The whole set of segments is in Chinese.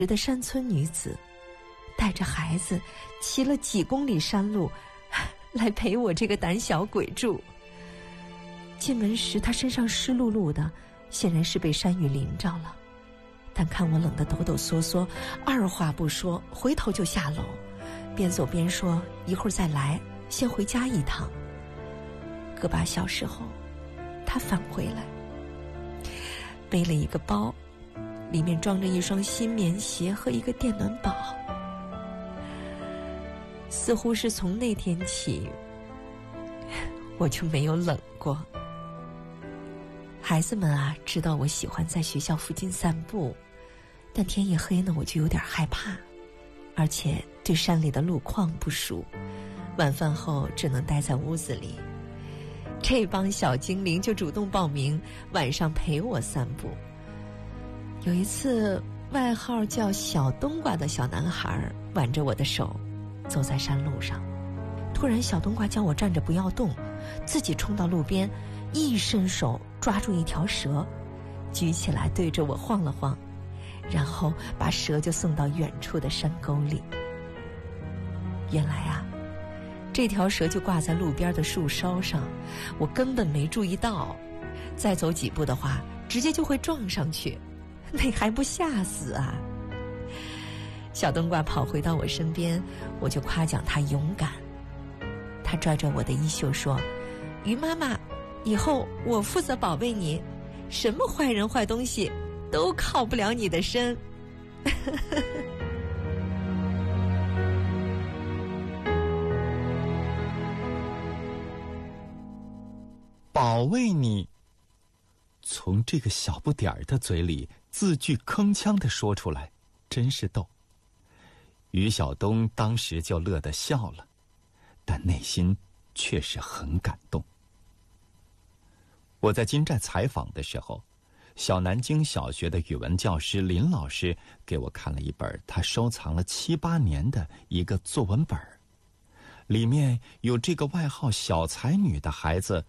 的山村女子，带着孩子骑了几公里山路来陪我这个胆小鬼住。进门时她身上湿漉漉的，显然是被山雨淋着了，但看我冷得抖抖嗦嗦，二话不说回头就下楼，边走边说一会儿再来，先回家一趟。个把小时后她返回来，背了一个包，里面装着一双新棉鞋和一个电暖宝。似乎是从那天起，我就没有冷过。孩子们啊，知道我喜欢在学校附近散步，但天一黑呢，我就有点害怕，而且对山里的路况不熟，晚饭后只能待在屋子里。这帮小精灵就主动报名晚上陪我散步。有一次，外号叫小冬瓜的小男孩挽着我的手走在山路上，突然小冬瓜叫我站着不要动，自己冲到路边，一伸手抓住一条蛇，举起来对着我晃了晃，然后把蛇就送到远处的山沟里。原来啊，这条蛇就挂在路边的树梢上，我根本没注意到，再走几步的话直接就会撞上去，那还不吓死啊。小冬瓜跑回到我身边，我就夸奖他勇敢。他拽拽我的衣袖说，鱼妈妈，以后我负责保卫你，什么坏人坏东西都靠不了你的身。 保卫你，从这个小不点儿的嘴里字句铿锵地说出来，真是逗。于晓东当时就乐得笑了，但内心确实很感动。我在金寨采访的时候，小南京小学的语文教师林老师给我看了一本他收藏了7、8年的一个作文本，里面有这个外号小才女的孩子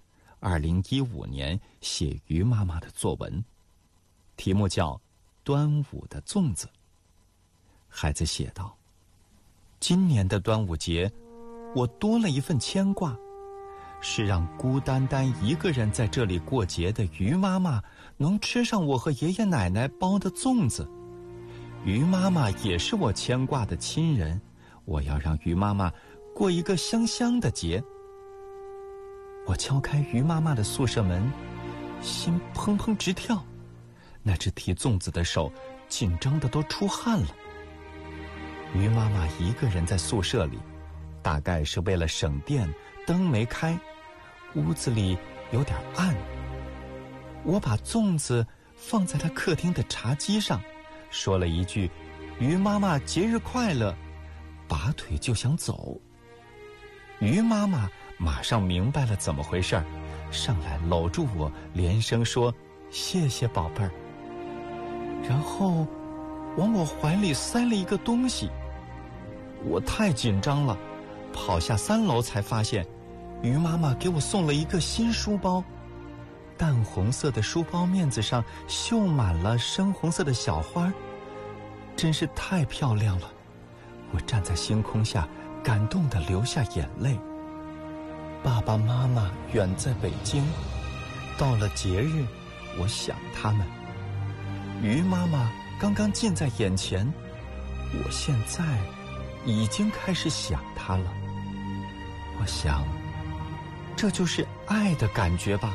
2015年写于妈妈的作文，题目叫《端午的粽子》。孩子写道，今年的端午节，我多了一份牵挂，是让孤单单一个人在这里过节的于妈妈能吃上我和爷爷奶奶包的粽子。于妈妈也是我牵挂的亲人，我要让于妈妈过一个香香的节。我敲开于妈妈的宿舍门，心砰砰直跳，那只提粽子的手紧张的都出汗了。于妈妈一个人在宿舍里，大概是为了省电，灯没开，屋子里有点暗。我把粽子放在她客厅的茶几上，说了一句于妈妈节日快乐，拔腿就想走。于妈妈马上明白了怎么回事，上来搂住我，连声说谢谢宝贝儿，然后往我怀里塞了一个东西。我太紧张了，跑下3楼才发现于妈妈给我送了一个新书包，淡红色的书包面子上绣满了深红色的小花，真是太漂亮了。我站在星空下，感动地流下眼泪。爸爸妈妈远在北京，到了节日，我想他们。于妈妈刚刚近在眼前，我现在已经开始想她了。我想，这就是爱的感觉吧。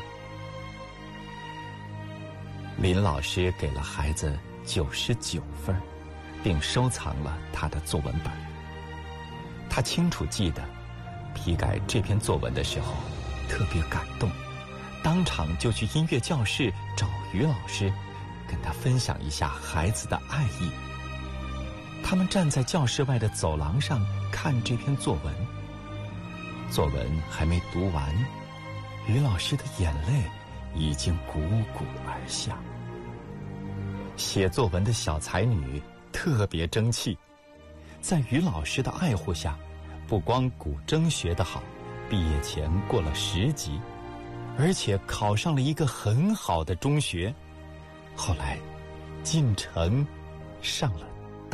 林老师给了孩子99分，并收藏了他的作文本。他清楚记得，批改这篇作文的时候特别感动，当场就去音乐教室找于老师，跟他分享一下孩子的爱意。他们站在教室外的走廊上看这篇作文，作文还没读完，于老师的眼泪已经汩汩而下。写作文的小才女特别争气，在于老师的爱护下，不光古筝学得好，毕业前过了10级，而且考上了一个很好的中学，后来进城上了